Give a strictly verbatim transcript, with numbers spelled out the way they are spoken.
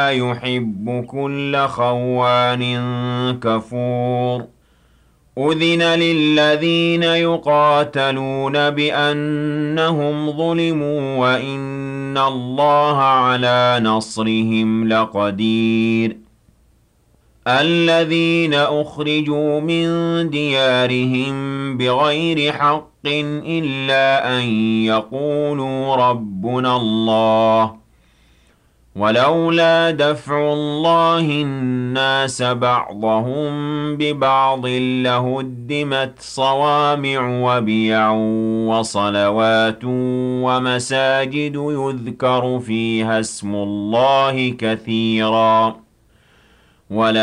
يحب كل خوان كفور أذن للذين يقاتلون بأنهم ظلموا وإن الله على نصرهم لقدير الذين أخرجوا من ديارهم بغير حق إلا أن يقولوا ربنا الله ولولا دفع الله الناس بعضهم ببعض لهدمت صوامع وبيع وصلوات ومساجد يذكر فيها اسم الله كثيرا ولا